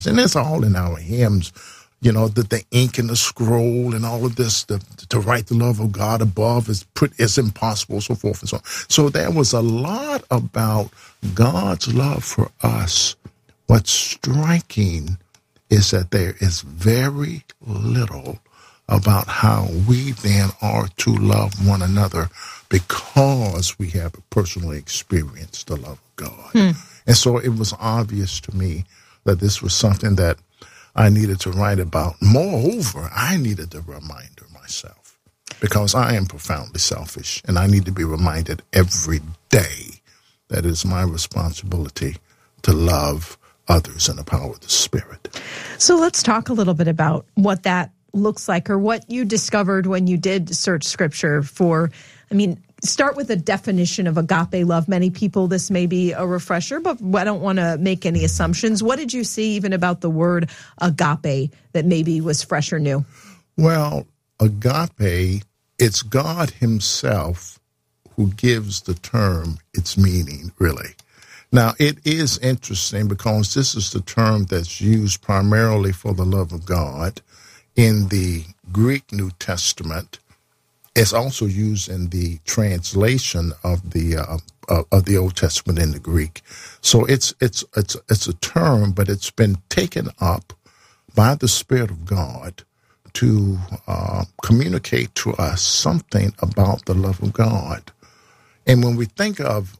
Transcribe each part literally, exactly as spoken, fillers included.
And it's all in our hymns, you know, that the ink and the scroll and all of this, the, to write the love of God above is put, is impossible, so forth and so on. So there was a lot about God's love for us. What's striking is that there is very little about how we then are to love one another because we have personally experienced the love of God. Hmm. And so it was obvious to me that this was something that I needed to write about. Moreover, I needed a reminder myself because I am profoundly selfish, and I need to be reminded every day that it is my responsibility to love others in the power of the Spirit. So let's talk a little bit about what that looks like, or what you discovered when you did search Scripture for, I mean, start with a definition of agape love. Many people, this may be a refresher, but I don't want to make any assumptions. What did you see even about the word agape that maybe was fresh or new? Well, agape, it's God himself who gives the term its meaning, really. Now, it is interesting because this is the term that's used primarily for the love of God in the Greek New Testament. It's also used in the translation of the uh, uh, of the Old Testament in the Greek. So it's it's it's it's a term, but it's been taken up by the Spirit of God to uh, communicate to us something about the love of God. And when we think of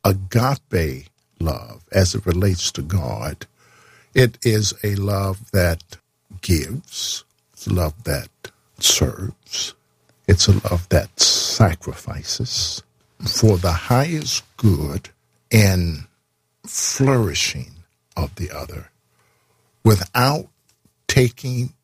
agape love as it relates to God, it is a love that gives, it's a love that serves. It's a love that sacrifices for the highest good and flourishing of the other without taking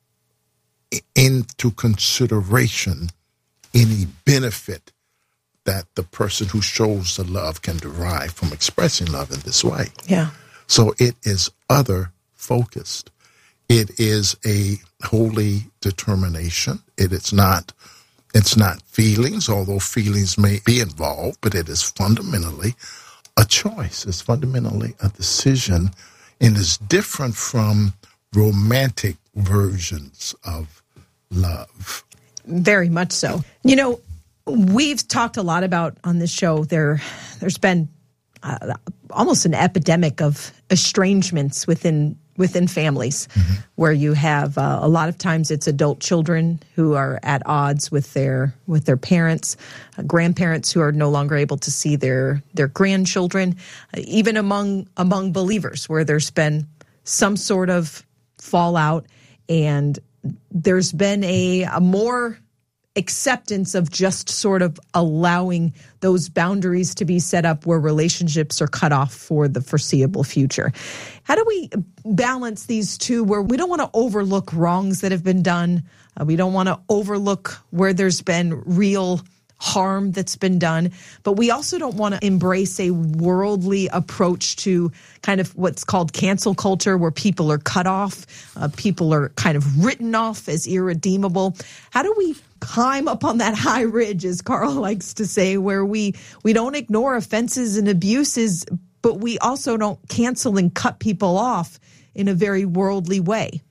into consideration any benefit that the person who shows the love can derive from expressing love in this way. Yeah. So it is other focused. It is a holy determination. It is not It's not feelings, although feelings may be involved, but it is fundamentally a choice. It's fundamentally a decision, and is different from romantic versions of love. Very much so. You know, we've talked a lot about on this show, there, there's been uh, almost an epidemic of estrangements within within families, mm-hmm. where you have uh, a lot of times it's adult children who are at odds with their with their parents, uh, grandparents who are no longer able to see their their grandchildren, uh, even among among believers where there's been some sort of fallout, and there's been a, a more acceptance of just sort of allowing those boundaries to be set up where relationships are cut off for the foreseeable future. How do we balance these two where we don't want to overlook wrongs that have been done? Uh, we don't want to overlook where there's been real harm that's been done, but we also don't want to embrace a worldly approach to kind of what's called cancel culture, where people are cut off, uh, people are kind of written off as irredeemable. How do we climb up on that high ridge, as Carl likes to say, where we, we don't ignore offenses and abuses, but we also don't cancel and cut people off in a very worldly way?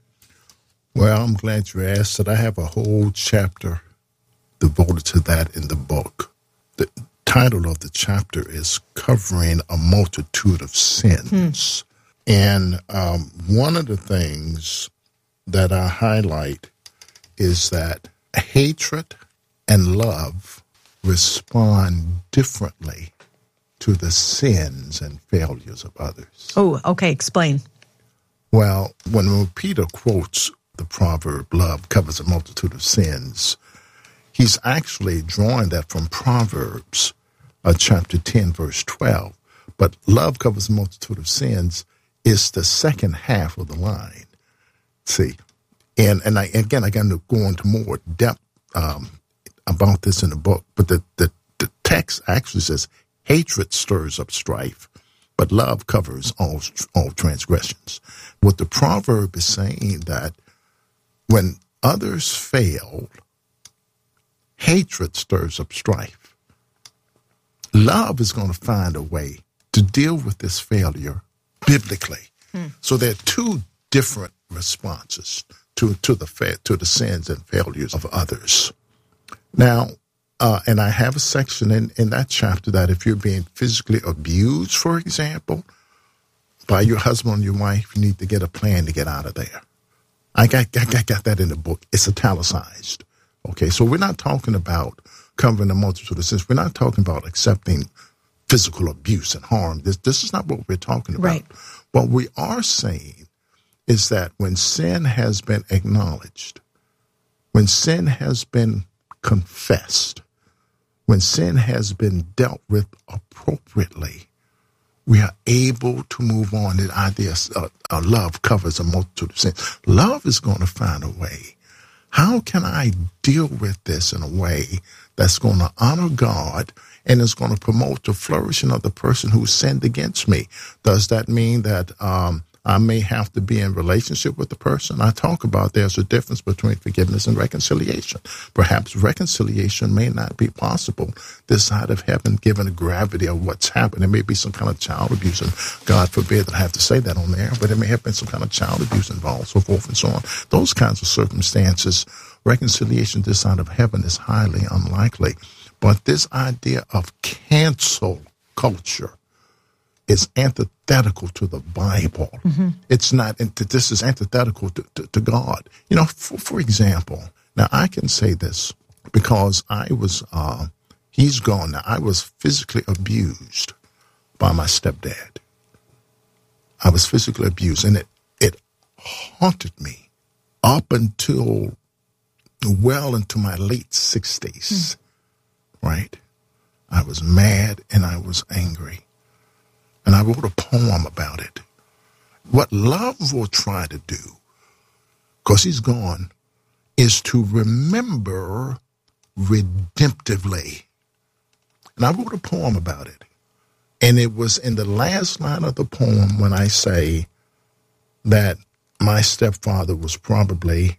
Well, I'm glad you asked that. I have a whole chapter devoted to that in the book. The title of the chapter is Covering a Multitude of Sins. Hmm. And um, one of the things that I highlight is that hatred and love respond differently to the sins and failures of others. Oh, okay. Explain. Well, when Peter quotes the proverb, love covers a multitude of sins, he's actually drawing that from Proverbs uh, chapter ten, verse twelve. But love covers a multitude of sins is the second half of the line. See, and and I, again, I got to go into more depth um, about this in the book. But the, the, the text actually says, hatred stirs up strife, but love covers all all transgressions. What the proverb is saying that when others fail, hatred stirs up strife. Love is going to find a way to deal with this failure biblically. Hmm. So there are two different responses to, to the fa- to the sins and failures of others. Now, uh, and I have a section in, in that chapter that if you're being physically abused, for example, by your husband or your wife, you need to get a plan to get out of there. I got, I got, got that in the book. It's italicized. Okay, so we're not talking about covering a multitude of sins. We're not talking about accepting physical abuse and harm. This, this is not what we're talking about. Right. What we are saying is that when sin has been acknowledged, when sin has been confessed, when sin has been dealt with appropriately, we are able to move on. The idea of uh, love covers a multitude of sins. Love is going to find a way. How can I deal with this in a way that's going to honor God and is going to promote the flourishing of the person who sinned against me? Does that mean that um, I may have to be in relationship with the person? I talk about there's a difference between forgiveness and reconciliation. Perhaps reconciliation may not be possible this side of heaven, given the gravity of what's happened. There may be some kind of child abuse, and God forbid that I have to say that on there, but there may have been some kind of child abuse involved, so forth and so on. Those kinds of circumstances, reconciliation this side of heaven is highly unlikely. But this idea of cancel culture is antithetical to the Bible. Mm-hmm. It's not, this is antithetical to, to, to God. You know, for, for example, now I can say this because I was, uh, he's gone now, I was physically abused by my stepdad. I was physically abused, and it, it haunted me up until well into my late sixties, mm. right? I was mad and I was angry. And I wrote a poem about it. What love will try to do, because he's gone, is to remember redemptively. And I wrote a poem about it. And it was in the last line of the poem when I say that my stepfather was probably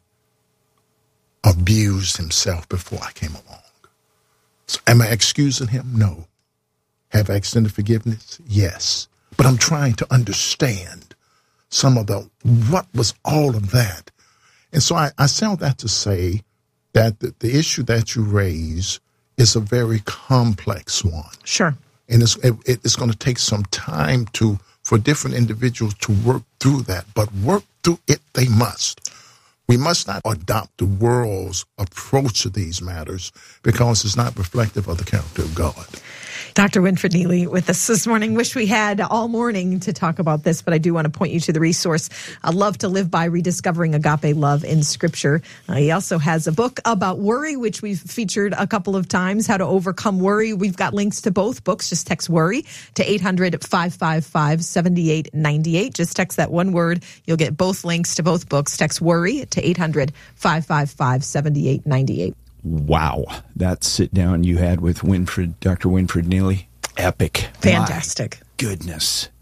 abused himself before I came along. So am I excusing him? No. Have I extended forgiveness? Yes. But I'm trying to understand some of the, what was all of that? And so I, I say all that to say that the, the issue that you raise is a very complex one. Sure. And it's, it, it's going to take some time to, for different individuals to work through that, but work through it they must. We must not adopt the world's approach to these matters because it's not reflective of the character of God. Doctor Winfred Neely with us this morning. Wish we had all morning to talk about this, but I do want to point you to the resource, uh, Love to Live By, Rediscovering Agape Love in Scripture. Uh, he also has a book about worry, which we've featured a couple of times, How to Overcome Worry. We've got links to both books. Just text worry to eight hundred, five five five, seven eight nine eight. Just text that one word. You'll get both links to both books. Text worry to eight hundred, five five five, seven eight nine eight. Wow. That sit down you had with Winfred, Doctor Winfred Neely, epic. Fantastic. My goodness.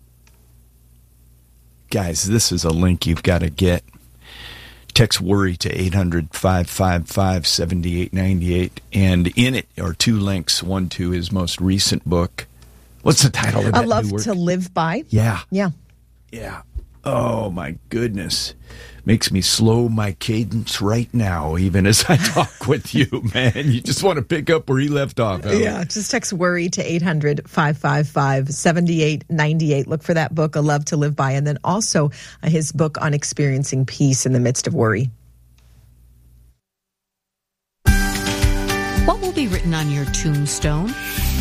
Guys, this is a link you've got to get. Text worry to eight hundred, five five five, seven eight nine eight. And in it are two links, one to his most recent book. What's the title of that? A Love new work? to Live By. Yeah. Yeah. Yeah. Oh, my goodness. Makes me slow my cadence right now, even as I talk with you, man. You just want to pick up where he left off. Huh? Yeah, just text worry to eight hundred, five five five, seven eight nine eight. Look for that book, A Love to Live By, and then also uh, his book on experiencing peace in the midst of worry. What will be written on your tombstone?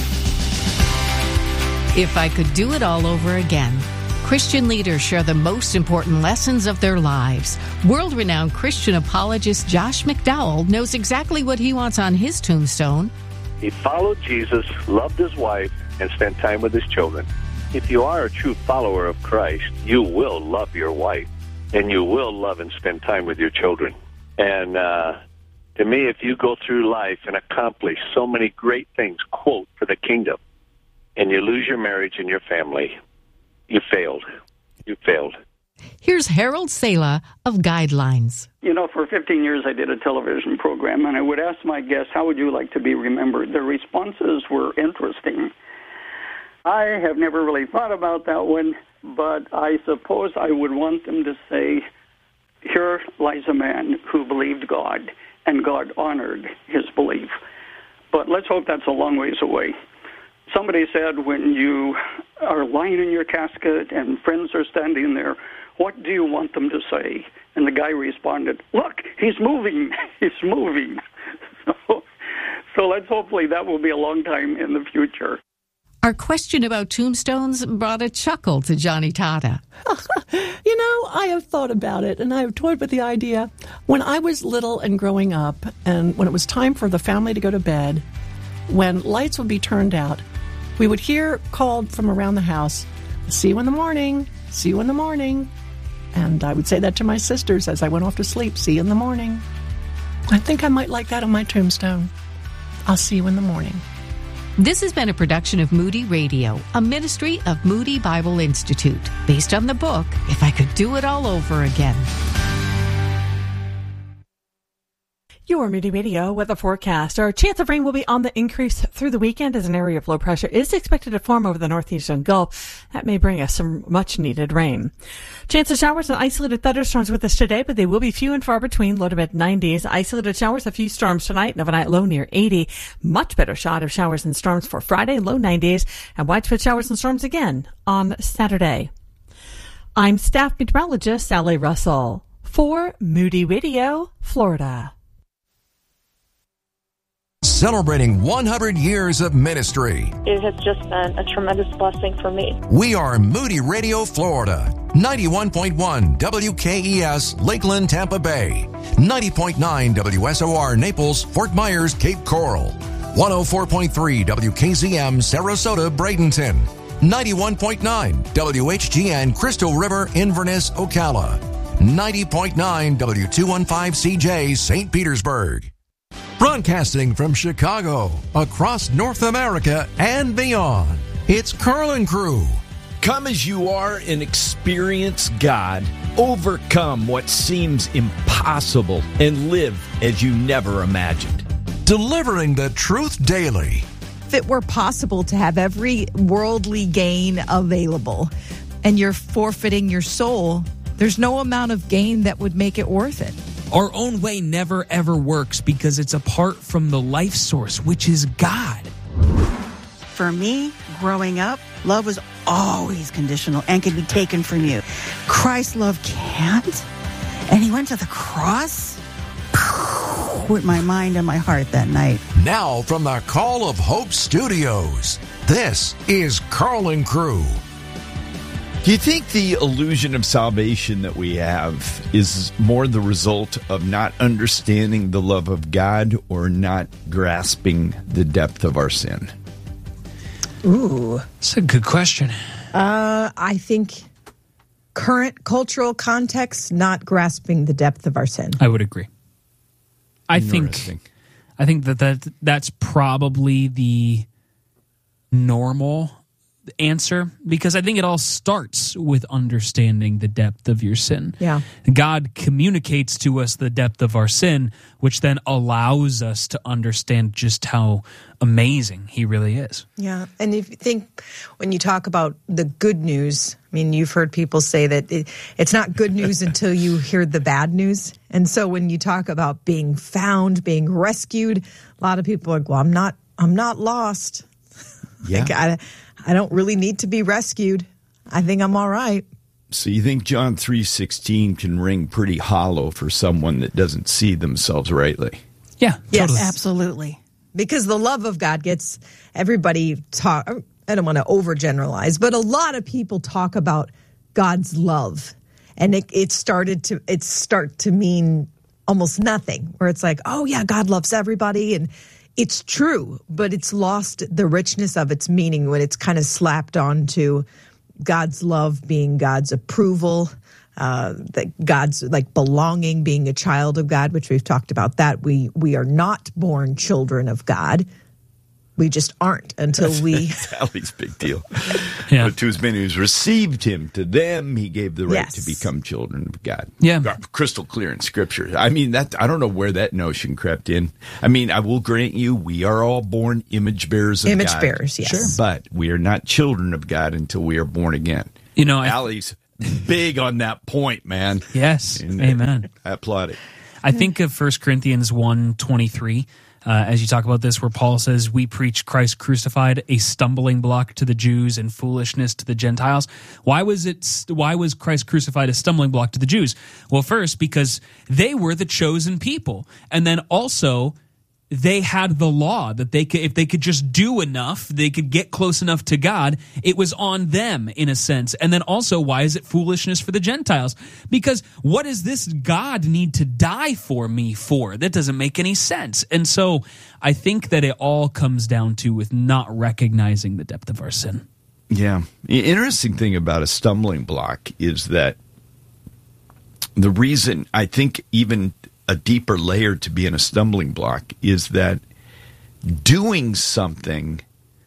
If I could do it all over again. Christian leaders share the most important lessons of their lives. World-renowned Christian apologist Josh McDowell knows exactly what he wants on his tombstone. He followed Jesus, loved his wife, and spent time with his children. If you are a true follower of Christ, you will love your wife, and you will love and spend time with your children. And uh, to me, if you go through life and accomplish so many great things, quote, for the kingdom, and you lose your marriage and your family, you failed. You failed. Here's Harold Sala of Guidelines. You know, for fifteen years I did a television program, and I would ask my guests, how would you like to be remembered? Their responses were interesting. I have never really thought about that one, but I suppose I would want them to say, lies a man who believed God, and God honored his belief. But let's hope that's a long ways away. Somebody said, when you are lying in your casket and friends are standing there, what do you want them to say? And the guy responded, look, he's moving, he's moving. So, so let's hopefully that will be a long time in the future. Our question about tombstones brought a chuckle to Johnny Tata. You know, I have thought about it, and I have toyed with the idea. When I was little and growing up, and when it was time for the family to go to bed, when lights would be turned out, we would hear called from around the house, see you in the morning, see you in the morning. And I would say that to my sisters as I went off to sleep, see you in the morning. I think I might like that on my tombstone. I'll see you in the morning. This has been a production of Moody Radio, a ministry of Moody Bible Institute, based on the book, If I Could Do It All Over Again. Your Moody Radio weather forecast. Our chance of rain will be on the increase through the weekend as an area of low pressure is expected to form over the northeastern Gulf. That may bring us some much-needed rain. Chance of showers and isolated thunderstorms with us today, but they will be few and far between, low to mid nineties. Isolated showers, a few storms tonight, and overnight low near eighty. Much better shot of showers and storms for Friday, low nineties, and widespread showers and storms again on Saturday. I'm staff meteorologist Sally Russell for Moody Radio, Florida. Celebrating one hundred years of ministry. It has just been a tremendous blessing for me. We are Moody Radio, Florida. ninety-one point one W K E S, Lakeland, Tampa Bay. ninety point nine W S O R, Naples, Fort Myers, Cape Coral. one oh four point three W K Z M, Sarasota, Bradenton. ninety-one point nine W H G N, Crystal River, Inverness, Ocala. ninety point nine W two fifteen C J, Saint Petersburg. Broadcasting from Chicago, across North America and beyond, it's Carl and Crew. Come as you are and experience God. Overcome what seems impossible and live as you never imagined. Delivering the truth daily. If it were possible to have every worldly gain available and you're forfeiting your soul, there's no amount of gain that would make it worth it. Our own way never, ever works because it's apart from the life source, which is God. For me, growing up, love was always conditional and could be taken from you. Christ's love can't. And he went to the cross with my mind and my heart that night. Now from the Call of Hope Studios, this is Carl and Crew. Do you think the illusion of salvation that we have is more the result of not understanding the love of God or not grasping the depth of our sin? Ooh. That's a good question. Uh, I think current cultural context, not grasping the depth of our sin. I would agree. I think I think that, that that's probably the normal answer, because I think it all starts with understanding the depth of your sin. Yeah. God communicates to us the depth of our sin, which then allows us to understand just how amazing he really is. Yeah. And if you think, when you talk about the good news, I mean, you've heard people say that it, it's not good news until you hear the bad news. And so when you talk about being found, being rescued, a lot of people are like, well, I'm not, I'm not lost. Yeah. Like, I, I don't really need to be rescued. I think I'm all right. So you think John three sixteen can ring pretty hollow for someone that doesn't see themselves rightly? Yeah. Yes, totally. absolutely. Because the love of God gets everybody talk. I don't want to overgeneralize, but a lot of people talk about God's love, and it, it started to it start to mean almost nothing. Where it's like, oh yeah, God loves everybody, and it's true, but it's lost the richness of its meaning when it's kind of slapped onto God's love being God's approval, uh, that God's like belonging, being a child of God, which we've talked about that. We we are not born children of God. We just aren't until we... Sally's big deal. Yeah. But to as many as received him, to them he gave the right Yes. to become children of God. Yeah. Crystal clear in Scripture. I mean, that I don't know where that notion crept in. I mean, I will grant you, we are all born image bearers of Image God. bearers, yes. Sure. But we are not children of God until we are born again. You know, I, Allie's big on that point, man. Yes, and, amen. I applaud it. I think of First Corinthians one twenty-three, uh, as you talk about this, where Paul says, we preach Christ crucified, a stumbling block to the Jews and foolishness to the Gentiles. Why was it? Why was Christ crucified a stumbling block to the Jews? Well, first, because they were the chosen people. And then also, they had the law that they could, if they could just do enough, they could get close enough to God. It was on them in a sense. And then also, why is it foolishness for the Gentiles? Because what does this God need to die for me for? That doesn't make any sense. And so I think that it all comes down to with not recognizing the depth of our sin. Yeah. The interesting thing about a stumbling block is that the reason I think even a deeper layer to being a stumbling block is that doing something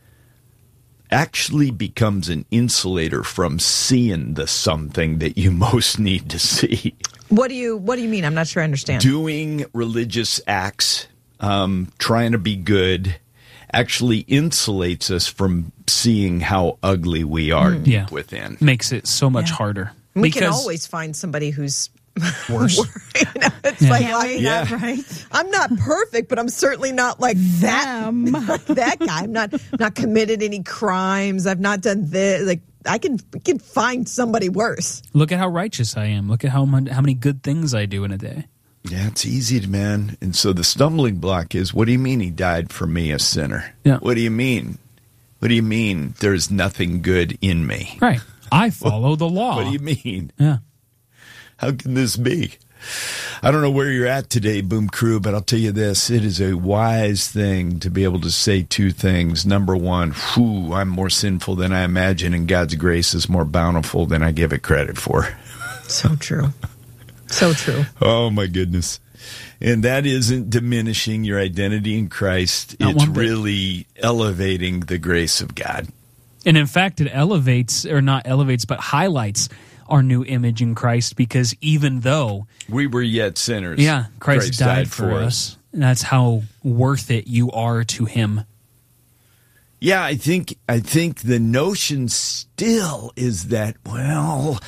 actually becomes an insulator from seeing the something that you most need to see. What do you What do you mean? I'm not sure I understand. Doing religious acts, um, trying to be good, actually insulates us from seeing how ugly we are Mm. deep Yeah. within. Makes it so much Yeah. harder. We Because- can always find somebody who's Worse. you know, it's Yeah. like, Can't well, we? Yeah. Right? I'm not perfect, but I'm certainly not like that. Like that guy. I'm not not committed any crimes. I've not done this. Like I can we can find somebody worse. Look at how righteous I am. Look at how mon- how many good things I do in a day. Yeah, it's easy, man. And so the stumbling block is, what do you mean he died for me, a sinner? Yeah. What do you mean? What do you mean there's nothing good in me? Right. I follow the law. What do you mean? Yeah. How can this be? I don't know where you're at today, Boom Crew, but I'll tell you this. It is a wise thing to be able to say two things. Number one, whew, I'm more sinful than I imagine, and God's grace is more bountiful than I give it credit for. So true. So true. Oh, my goodness. And that isn't diminishing your identity in Christ. Not It's one bit. really elevating the grace of God. And in fact, it elevates, or not elevates, but highlights our new image in Christ, because even though we were yet sinners, yeah, Christ, Christ died, died for, for us. us. And that's how worth it you are to him. Yeah, I think I think the notion still is that, well,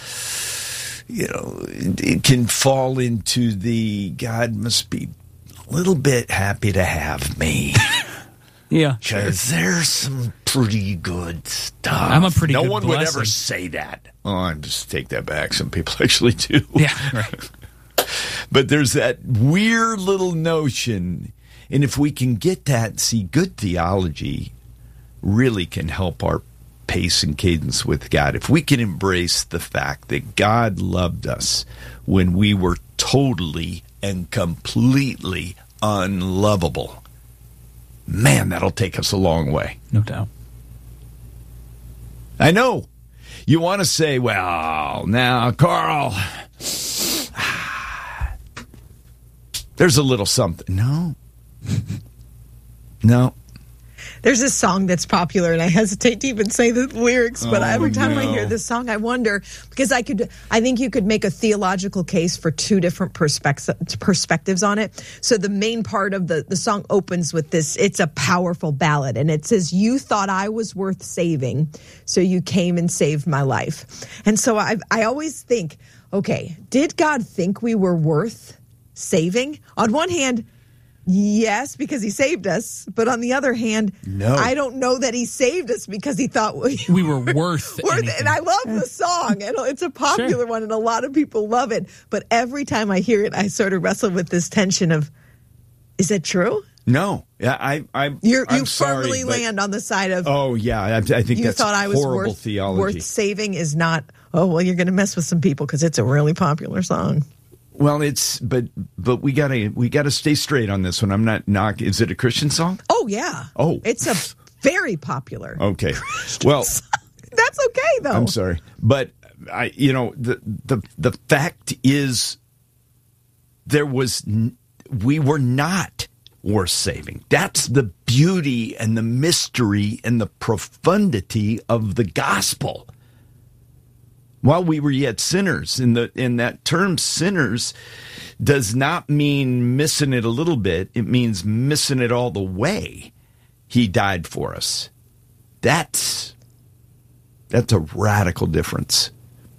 you know, it, it can fall into the God must be a little bit happy to have me. Yeah, because sure. There's some pretty good stuff. I'm a pretty no good one blessing. would ever say that. Oh, I just take that back. Some people actually do. Yeah, right. But there's that weird little notion, and if we can get that, see, good theology really can help our pace and cadence with God. If we can embrace the fact that God loved us when we were totally and completely unlovable, man, that'll take us a long way. No doubt. I know. You want to say, well, now, Carl, there's a little something. No. No. There's this song that's popular, and I hesitate to even say the lyrics, but oh, every time no. I hear this song, I wonder, because I could, I think you could make a theological case for two different perspectives perspectives on it. So the main part of the, the song opens with this, it's a powerful ballad, and it says, you thought I was worth saving, so you came and saved my life. And so I, I always think, okay, did God think we were worth saving? On one hand, yes, because he saved us. But on the other hand, no. I don't know that he saved us because he thought we, we were worth worth. And I love the song, and it's a popular sure. one, and a lot of people love it. But every time I hear it, I sort of wrestle with this tension of, is it true? No, yeah, I, I, You're, I'm you sorry, firmly but, land on the side of. Oh yeah, I, I think you that's thought I was horrible worth, theology. Worth saving is not. Oh well, you're going to mess with some people because it's a really popular song. Well, it's but but we gotta we gotta stay straight on this one. I'm not knock. Is it a Christian song? Oh yeah. Oh, it's a very popular. Okay. Christian well, song. That's okay though. I'm sorry, but I you know the the the fact is there was we were not worth saving. That's the beauty and the mystery and the profundity of the gospel. While we were yet sinners, in the in that term sinners does not mean missing it a little bit. It means missing it all the way. He died for us. That's that's a radical difference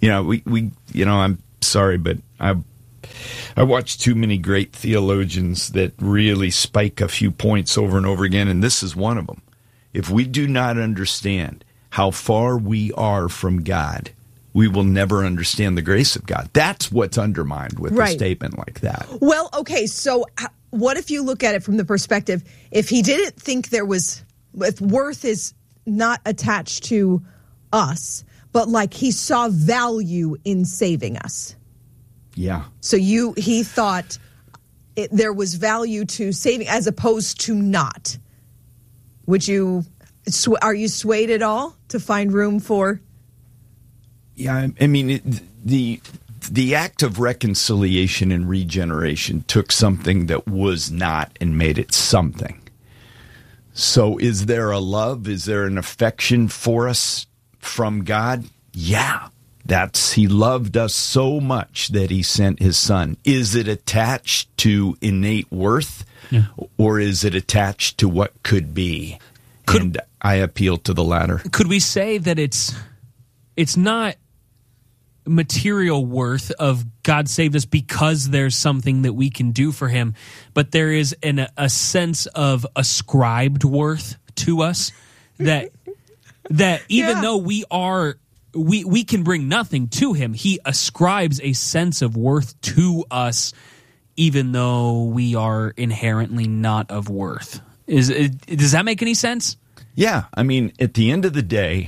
You know, we, we you know, I'm sorry, but I I watched too many great theologians that really spike a few points over and over again, and this is one of them. If we do not understand how far we are from God, we will never understand the grace of God. That's what's undermined with Right. a statement like that. Well, okay, so h- what if you look at it from the perspective, if he didn't think there was, if worth is not attached to us, but like he saw value in saving us. Yeah. So you, he thought it, there was value to saving as opposed to not. Would you, sw- are you swayed at all to find room for? Yeah, I, I mean, it, the the act of reconciliation and regeneration took something that was not and made it something. So is there a love? Is there an affection for us from God? Yeah. That's, he loved us so much that he sent his son. Is it attached to innate worth, Yeah. or is it attached to what could be? Could- and I appeal to the latter. Could we say that it's it's not material worth of God saved us because there's something that we can do for him, but there is an, a sense of ascribed worth to us that that even Yeah. though we are we we can bring nothing to him, he ascribes a sense of worth to us even though we are inherently not of worth. Is it, does that make any sense? Yeah, I mean, at the end of the day,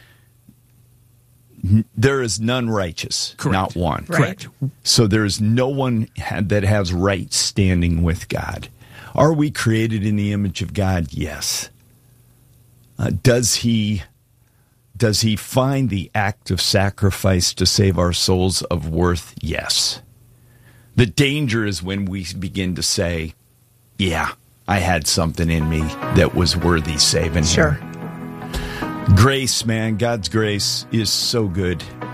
n- there is none righteous, Correct. not one. Correct. So there is no one ha- that has right standing with God. Are we created in the image of God? Yes. Uh, does he does he find the act of sacrifice to save our souls of worth? Yes. The danger is when we begin to say, yeah, I had something in me that was worthy saving. Sure. Grace, man, God's grace is so good.